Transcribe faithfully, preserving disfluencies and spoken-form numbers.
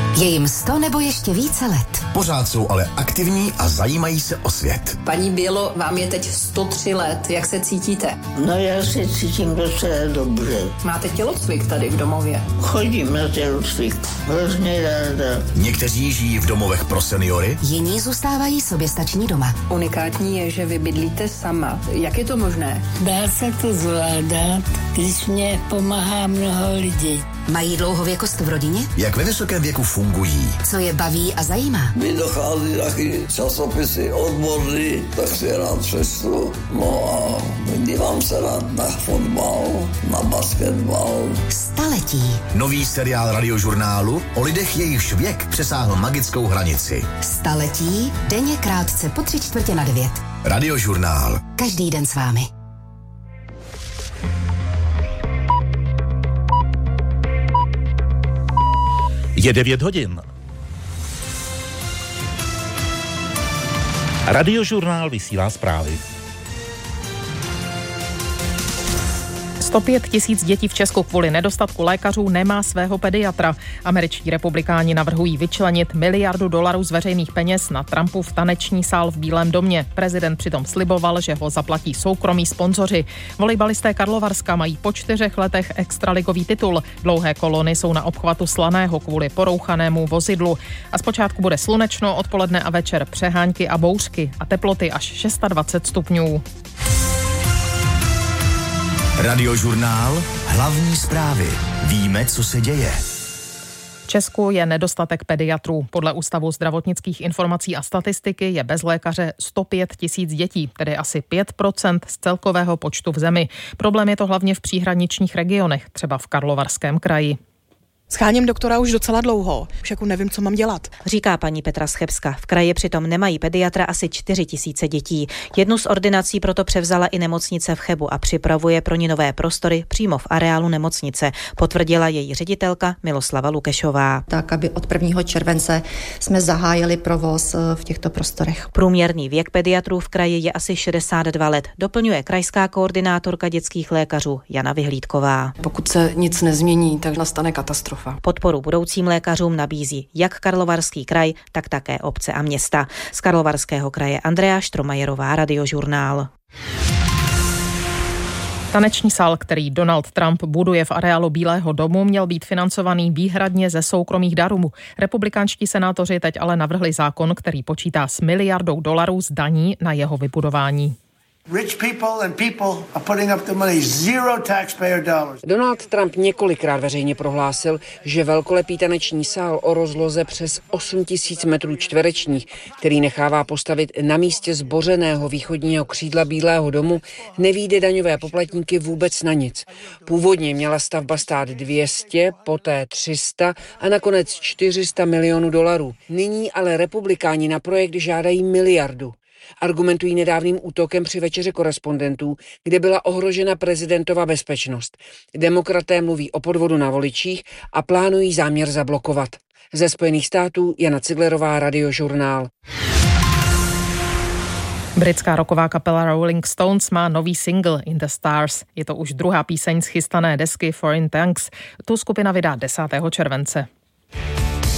Je jim sto nebo ještě více let. Pořád jsou ale aktivní a zajímají se o svět. Paní Bělo, vám je teď sto tři let. Jak se cítíte? No já se cítím docela dobře. Máte tělocvik tady v domově? Chodím na tělocvik. Hrozně ráda. Někteří žijí v domovech pro seniory. Jiní zůstávají soběstační doma. Unikátní je, že vy bydlíte sama. Jak je to možné? Dá se to zvládat, když mě pomáhá mnoho lidí. Mají dlouhověkost v rodině? Jak ve vysokém věku fungují? Co je baví a zajímá? Mi dochází taky časopisy odborný, tak si rád přečtu. No a dívám se rád na fotbal, na basketbal. Staletí. Nový seriál Radiožurnálu o lidech, jejichž věk přesáhl magickou hranici. Staletí, denně krátce po tři čtvrtě na devět. Radiožurnál. Každý den s vámi. Je devět hodin. Radiožurnál vysílá zprávy. sto pět tisíc dětí v Česku kvůli nedostatku lékařů nemá svého pediatra. Američtí republikáni navrhují vyčlenit miliardu dolarů z veřejných peněz na Trumpův taneční sál v Bílém domě. Prezident přitom sliboval, že ho zaplatí soukromí sponzoři. Volejbalisté Karlovarska mají po čtyřech letech extraligový titul. Dlouhé kolony jsou na obchvatu Slaného kvůli porouchanému vozidlu. A zpočátku bude slunečno, odpoledne a večer přehánky a bouřky a teploty až dvacet šest stupňů. Radiožurnál. Hlavní zprávy. Víme, co se děje. V Česku je nedostatek pediatrů. Podle Ústavu zdravotnických informací a statistiky je bez lékaře sto pět tisíc dětí, tedy asi pět procent z celkového počtu v zemi. Problém je to hlavně v příhraničních regionech, třeba v Karlovarském kraji. Scháním doktora už docela dlouho, už jako nevím, co mám dělat. Říká paní Petra Schebska. V kraji přitom nemají pediatra asi čtyři tisíce dětí. Jednu z ordinací proto převzala i nemocnice v Chebu a připravuje pro ní nové prostory přímo v areálu nemocnice, potvrdila její ředitelka Miloslava Lukešová. Tak, aby od prvního července jsme zahájili provoz v těchto prostorech. Průměrný věk pediatrů v kraji je asi šedesát dva let, doplňuje krajská koordinátorka dětských lékařů Jana Vyhlídková. Pokud se nic nezmění, tak nastane katastrofa. Podporu budoucím lékařům nabízí jak Karlovarský kraj, tak také obce a města. Z Karlovarského kraje Andrea Štromajerová, Radiožurnál. Taneční sál, který Donald Trump buduje v areálu Bílého domu, měl být financovaný výhradně ze soukromých darů. Republikánští senátoři teď ale navrhli zákon, který počítá s miliardou dolarů z daní na jeho vybudování. Rich people and people are putting up the money, zero taxpayer dollars. Donald Trump několikrát veřejně prohlásil, že velkolepý taneční sál o rozloze přes osm tisíc metrů čtverečních, který nechává postavit na místě zbořeného východního křídla Bílého domu, nevyjde daňové poplatníky vůbec na nic. Původně měla stavba stát dvě stě, poté tři sta a nakonec čtyři sta milionů dolarů. Nyní ale republikáni na projekt žádají miliardu. Argumentují nedávným útokem při večeři korespondentů, kde byla ohrožena prezidentova bezpečnost. Demokraté mluví o podvodu na voličích a plánují záměr zablokovat. Ze Spojených států Jana Ciglerová, Radiožurnál. Britská rocková kapela Rolling Stones má nový single In the Stars. Je to už druhá píseň z chystané desky Foreign Tanks. Tu skupina vydá desátého července.